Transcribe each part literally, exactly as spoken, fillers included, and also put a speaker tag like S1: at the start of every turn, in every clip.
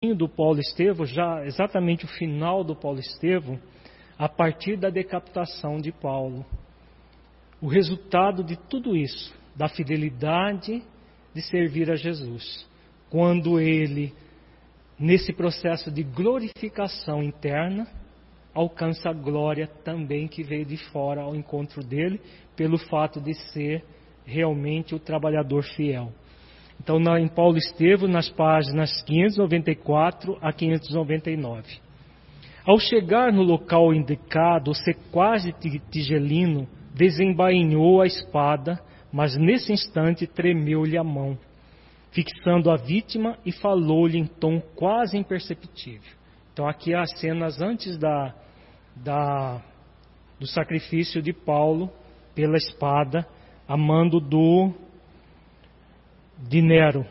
S1: pouquinho do Paulo Estevão, já exatamente o final do Paulo Estevão, a partir da decapitação de Paulo. O resultado de tudo isso, da fidelidade de servir a Jesus, quando ele, nesse processo de glorificação interna, alcança a glória também que veio de fora ao encontro dele, pelo fato de ser realmente o trabalhador fiel. Então, na, em Paulo Estevão, nas páginas quinhentos e noventa e quatro a quinhentos e noventa e nove. Ao chegar no local indicado, o sequaz de Tigelino desembainhou a espada, mas nesse instante tremeu-lhe a mão, fixando a vítima e falou-lhe em tom quase imperceptível. Então aqui há as cenas antes da, da, do sacrifício de Paulo pela espada, a mando do, de Nero.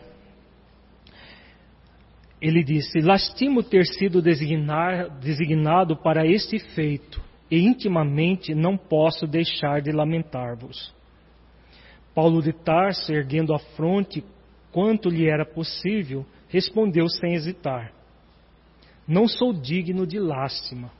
S1: Ele disse: lastimo ter sido designar, designado para este feito, e intimamente não posso deixar de lamentar-vos. Paulo de Tarso, erguendo a fronte quanto lhe era possível, respondeu sem hesitar: não sou digno de lástima.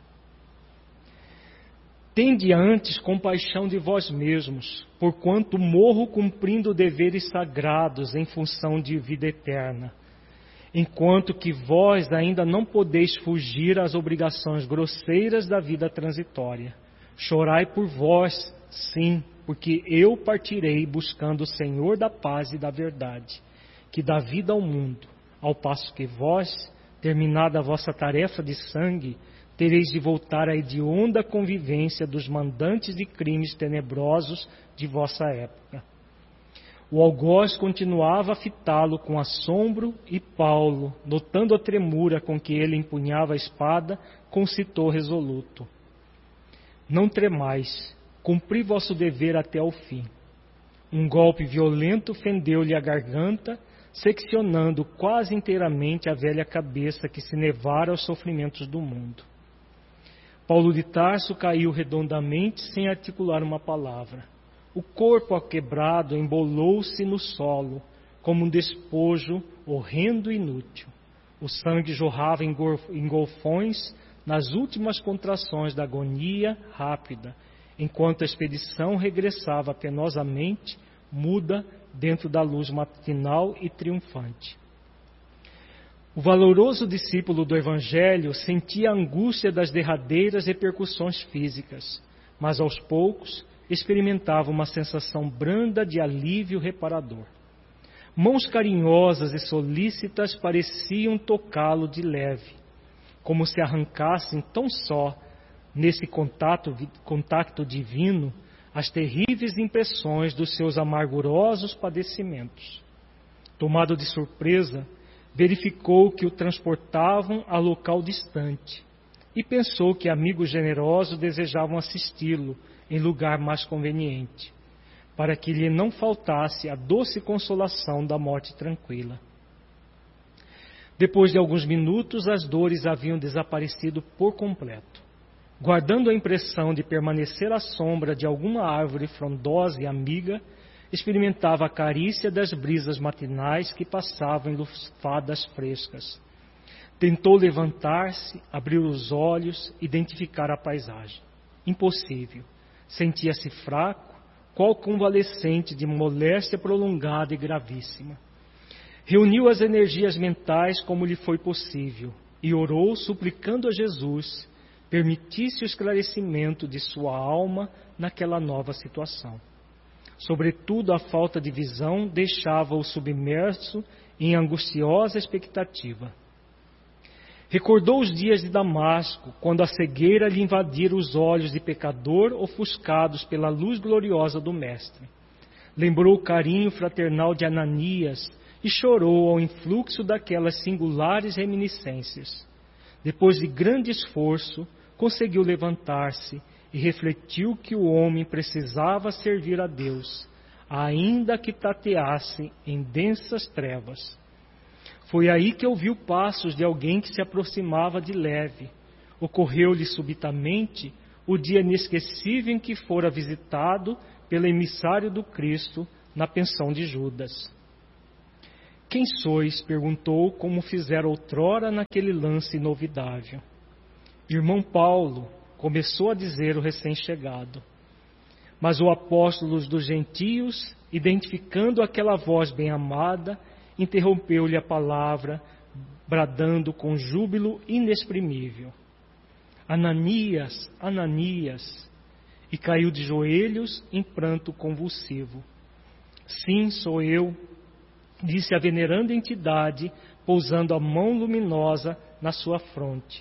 S1: Tende antes compaixão de vós mesmos, porquanto morro cumprindo deveres sagrados em função de vida eterna, enquanto que vós ainda não podeis fugir às obrigações grosseiras da vida transitória. Chorai por vós, sim, porque eu partirei buscando o Senhor da paz e da verdade, que dá vida ao mundo, ao passo que vós, terminada a vossa tarefa de sangue, tereis de voltar à hedionda convivência dos mandantes de crimes tenebrosos de vossa época. O algoz continuava a fitá-lo com assombro e Paulo, notando a tremura com que ele empunhava a espada, concitou resoluto: não tremais, cumpri vosso dever até ao fim. Um golpe violento fendeu-lhe a garganta, seccionando quase inteiramente a velha cabeça que se nevara aos sofrimentos do mundo. Paulo de Tarso caiu redondamente sem articular uma palavra. O corpo aquebrado embolou-se no solo, como um despojo horrendo e inútil. O sangue jorrava em golfões nas últimas contrações da agonia rápida, enquanto a expedição regressava penosamente, muda, dentro da luz matinal e triunfante. O valoroso discípulo do Evangelho sentia a angústia das derradeiras repercussões físicas, mas aos poucos experimentava uma sensação branda de alívio reparador. Mãos carinhosas e solícitas pareciam tocá-lo de leve, como se arrancassem tão só, nesse contato, contato divino, as terríveis impressões dos seus amargurosos padecimentos. Tomado de surpresa, verificou que o transportavam a local distante e pensou que amigos generosos desejavam assisti-lo em lugar mais conveniente, para que lhe não faltasse a doce consolação da morte tranquila. Depois de alguns minutos, as dores haviam desaparecido por completo. Guardando a impressão de permanecer à sombra de alguma árvore frondosa e amiga, experimentava a carícia das brisas matinais que passavam em lufadas frescas. Tentou levantar-se, abrir os olhos, identificar a paisagem. Impossível. Sentia-se fraco, qual convalescente de moléstia prolongada e gravíssima. Reuniu as energias mentais como lhe foi possível e orou suplicando a Jesus permitisse o esclarecimento de sua alma naquela nova situação. Sobretudo, a falta de visão deixava-o submerso em angustiosa expectativa. Recordou os dias de Damasco, quando a cegueira lhe invadira os olhos de pecador ofuscados pela luz gloriosa do Mestre. Lembrou o carinho fraternal de Ananias e chorou ao influxo daquelas singulares reminiscências. Depois de grande esforço, conseguiu levantar-se e refletiu que o homem precisava servir a Deus, ainda que tateasse em densas trevas. Foi aí que ouviu passos de alguém que se aproximava de leve. Ocorreu-lhe subitamente o dia inesquecível em que fora visitado pelo emissário do Cristo na pensão de Judas. Quem sois? Perguntou, como fizera outrora naquele lance inovidável. Irmão Paulo, começou a dizer o recém-chegado. Mas o apóstolo dos gentios, identificando aquela voz bem-amada, interrompeu-lhe a palavra, bradando com júbilo inexprimível: Ananias, Ananias! E caiu de joelhos em pranto convulsivo. Sim, sou eu, disse a veneranda entidade, pousando a mão luminosa na sua fronte.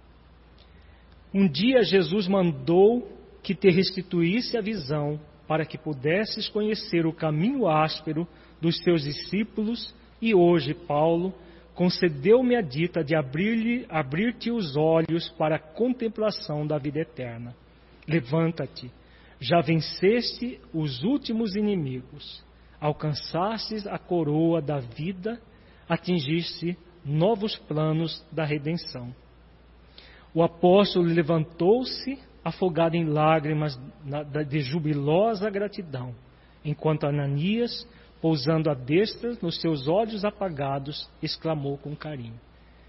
S1: Um dia Jesus mandou que te restituísse a visão, para que pudesses conhecer o caminho áspero dos teus discípulos, e hoje, Paulo, concedeu-me a dita de abrir-lhe, abrir-te os olhos para a contemplação da vida eterna. Levanta-te, já venceste os últimos inimigos, alcançastes a coroa da vida, atingiste novos planos da redenção. O apóstolo levantou-se, afogado em lágrimas de jubilosa gratidão, enquanto Ananias, pousando a destra nos seus olhos apagados, exclamou com carinho: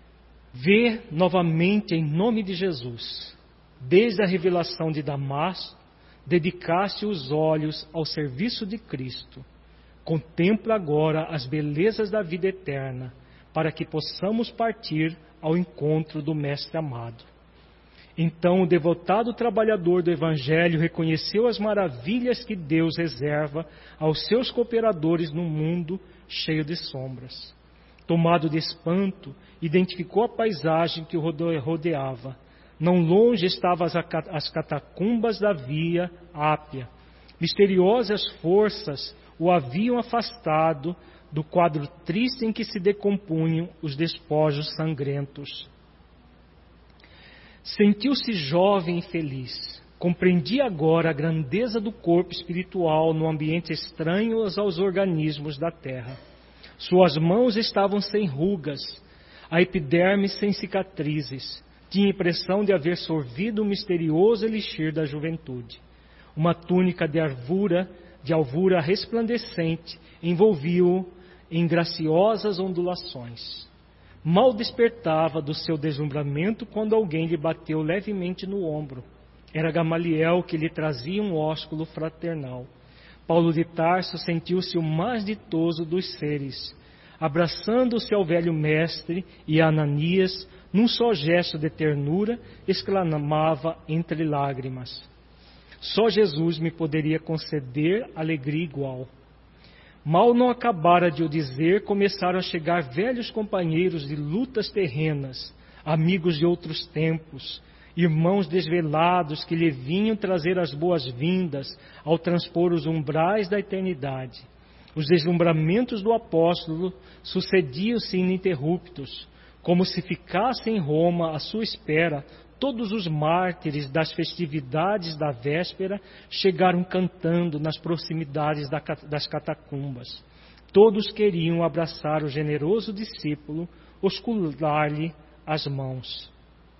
S1: Vê novamente em nome de Jesus. Desde a revelação de Damasco, dedicaste os olhos ao serviço de Cristo. Contempla agora as belezas da vida eterna, para que possamos partir ao encontro do Mestre amado. Então o devotado trabalhador do Evangelho reconheceu as maravilhas que Deus reserva aos seus cooperadores num mundo cheio de sombras. Tomado de espanto, identificou a paisagem que o rodeava. Não longe estavam as catacumbas da Via Ápia. Misteriosas forças o haviam afastado do quadro triste em que se decompunham os despojos sangrentos. Sentiu-se jovem e feliz. Compreendia agora a grandeza do corpo espiritual no ambiente estranho aos organismos da terra. Suas mãos estavam sem rugas, a epiderme sem cicatrizes. Tinha a impressão de haver sorvido o misterioso elixir da juventude. Uma túnica de alvura, de alvura resplandecente envolvia-o em graciosas ondulações. Mal despertava do seu deslumbramento quando alguém lhe bateu levemente no ombro. Era Gamaliel, que lhe trazia um ósculo fraternal. Paulo de Tarso sentiu-se o mais ditoso dos seres. Abraçando-se ao velho mestre e a Ananias, num só gesto de ternura, exclamava entre lágrimas: Só Jesus me poderia conceder alegria igual. Mal não acabara de o dizer, começaram a chegar velhos companheiros de lutas terrenas, amigos de outros tempos, irmãos desvelados que lhe vinham trazer as boas-vindas ao transpor os umbrais da eternidade. Os deslumbramentos do apóstolo sucediam-se ininterruptos, como se ficassem em Roma à sua espera. Todos os mártires das festividades da véspera chegaram cantando nas proximidades das catacumbas. Todos queriam abraçar o generoso discípulo, oscular-lhe as mãos.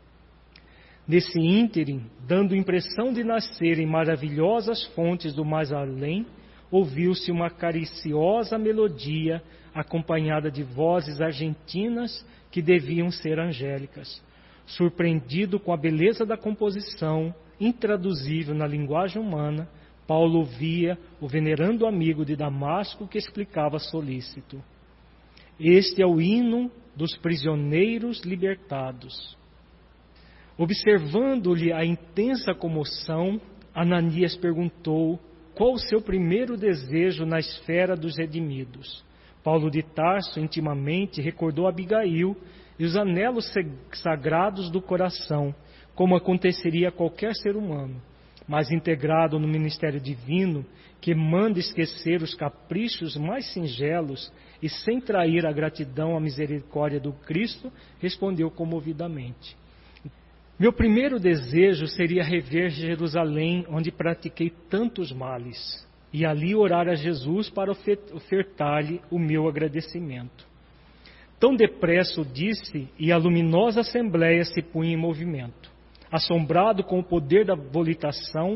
S1: Nesse ínterim, dando impressão de nascer em maravilhosas fontes do mais além, ouviu-se uma cariciosa melodia acompanhada de vozes argentinas que deviam ser angélicas. Surpreendido com a beleza da composição, intraduzível na linguagem humana, Paulo ouvia o venerando amigo de Damasco que explicava solícito: Este é o hino dos prisioneiros libertados. Observando-lhe a intensa comoção, Ananias perguntou qual o seu primeiro desejo na esfera dos redimidos. Paulo de Tarso intimamente recordou Abigail e os anelos sagrados do coração, como aconteceria a qualquer ser humano, mas integrado no ministério divino, que manda esquecer os caprichos mais singelos e, sem trair a gratidão à misericórdia do Cristo, respondeu comovidamente: Meu primeiro desejo seria rever Jerusalém, onde pratiquei tantos males, e ali orar a Jesus para ofertar-lhe o meu agradecimento. Tão depressa o disse, e a luminosa assembleia se punha em movimento. Assombrado com o poder da volitação,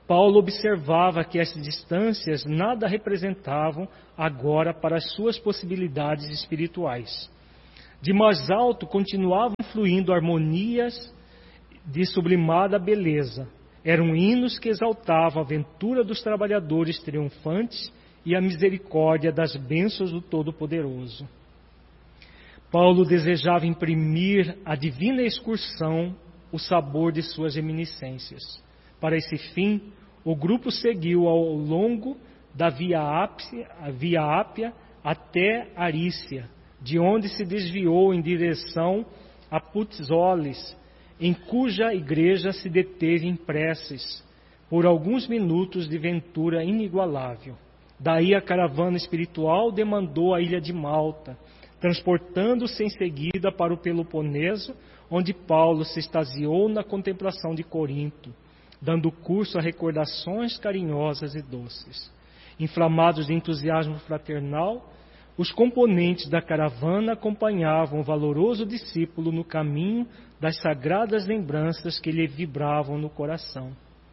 S1: Paulo observava que essas distâncias nada representavam agora para as suas possibilidades espirituais. De mais alto continuavam fluindo harmonias de sublimada beleza. Eram hinos que exaltavam a ventura dos trabalhadores triunfantes e a misericórdia das bênçãos do Todo-Poderoso. Paulo desejava imprimir à divina excursão o sabor de suas reminiscências. Para esse fim, o grupo seguiu ao longo da Via Ápia, a Via Ápia até Arícia, de onde se desviou em direção a Putzólis, em cuja igreja se deteve em preces, por alguns minutos de ventura inigualável. Daí a caravana espiritual demandou a ilha de Malta, transportando-se em seguida para o Peloponeso, onde Paulo se extasiou na contemplação de Corinto, dando curso a recordações carinhosas e doces. Inflamados de entusiasmo fraternal, os componentes da caravana acompanhavam o valoroso discípulo no caminho das sagradas lembranças que lhe vibravam no coração.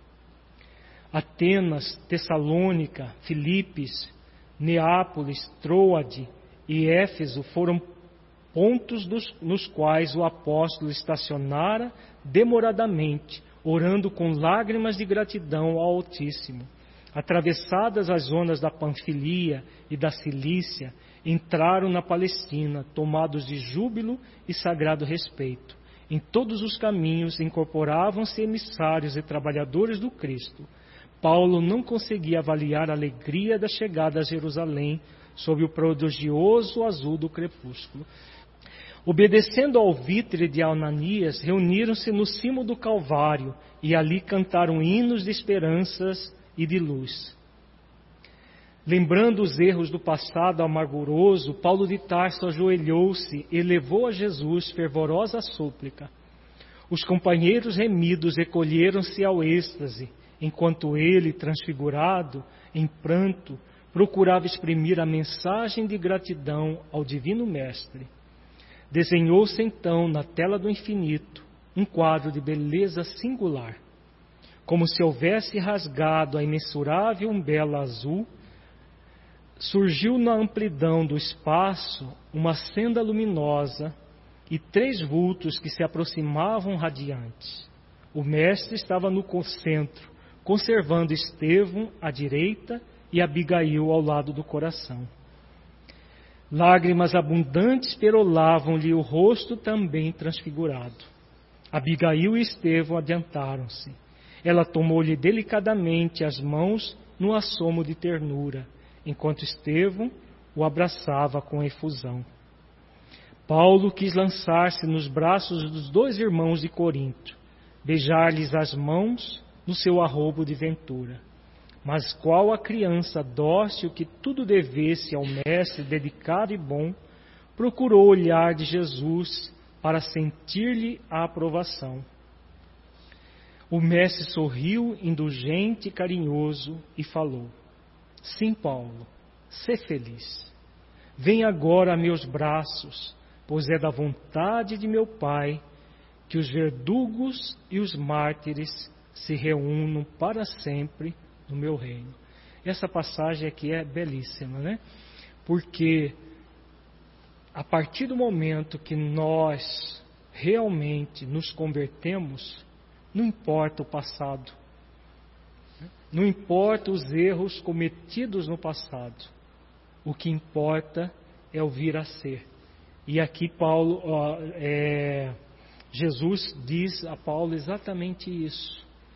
S1: Atenas, Tessalônica, Filipos, Neápolis, Troade e Éfeso foram pontos dos, nos quais o apóstolo estacionara demoradamente, orando com lágrimas de gratidão ao Altíssimo. Atravessadas as zonas da Panfilia e da Cilícia, entraram na Palestina, tomados de júbilo e sagrado respeito. Em todos os caminhos incorporavam-se emissários e trabalhadores do Cristo. Paulo não conseguia avaliar a alegria da chegada a Jerusalém sob o prodigioso azul do crepúsculo. Obedecendo ao alvitre de Ananias, reuniram-se no cimo do Calvário e ali cantaram hinos de esperanças e de luz. Lembrando os erros do passado amarguroso, Paulo de Tarso ajoelhou-se e elevou a Jesus fervorosa súplica. Os companheiros remidos recolheram-se ao êxtase, enquanto ele, transfigurado, em pranto, procurava exprimir a mensagem de gratidão ao Divino Mestre. Desenhou-se então na tela do infinito um quadro de beleza singular. Como se houvesse rasgado a imensurável umbela azul, surgiu na amplidão do espaço uma senda luminosa e três vultos que se aproximavam radiantes. O mestre estava no centro, conservando Estevão à direita e Abigail ao lado do coração. Lágrimas abundantes perolavam-lhe o rosto também transfigurado. Abigail e Estevão adiantaram-se. Ela tomou-lhe delicadamente as mãos num assomo de ternura, enquanto Estevão o abraçava com efusão. Paulo quis lançar-se nos braços dos dois irmãos de Corinto, beijar-lhes as mãos no seu arrobo de ventura. Mas qual a criança dócil que tudo devesse ao mestre dedicado e bom, procurou o olhar de Jesus para sentir-lhe a aprovação. O mestre sorriu, indulgente e carinhoso, e falou: Sim, Paulo, sê feliz. Vem agora a meus braços, pois é da vontade de meu Pai que os verdugos e os mártires se reúnam para sempre no meu reino. Essa passagem aqui é belíssima, né? Porque a partir do momento que nós realmente nos convertemos, não importa o passado, não importa os erros cometidos no passado, o que importa é o vir a ser. E aqui Paulo, ó, é, Jesus diz a Paulo exatamente isso.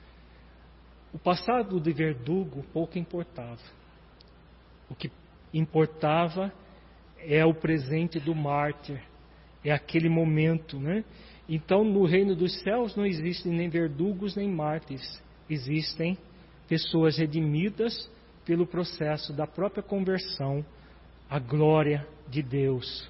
S1: O passado de verdugo pouco importava. O que importava é o presente do mártir, é aquele momento, né? Então, no reino dos céus não existem nem verdugos nem mártires, existem pessoas redimidas pelo processo da própria conversão à glória de Deus.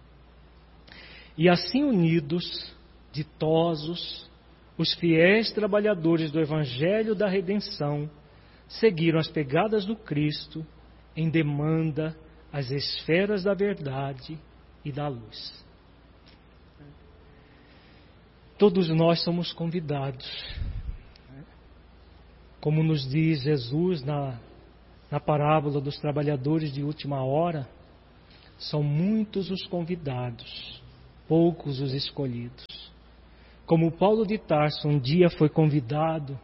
S1: E assim unidos, ditosos, os fiéis trabalhadores do Evangelho da Redenção seguiram as pegadas do Cristo em demanda às esferas da verdade e da luz. Todos nós somos convidados, Como nos diz Jesus na, na parábola dos trabalhadores de última hora, são muitos os convidados, poucos os escolhidos. Como Paulo de Tarso um dia foi convidado,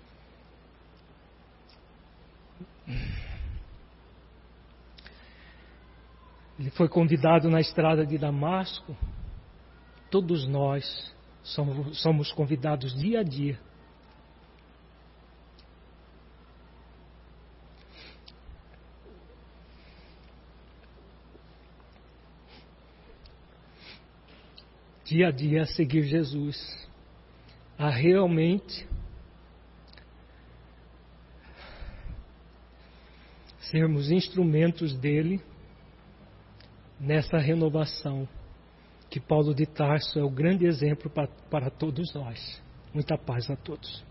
S1: ele foi convidado na estrada de Damasco, todos nós somos, somos convidados dia a dia. Dia a dia a seguir Jesus, a realmente sermos instrumentos dele nessa renovação, que Paulo de Tarso é o grande exemplo para, para todos nós. Muita paz a todos.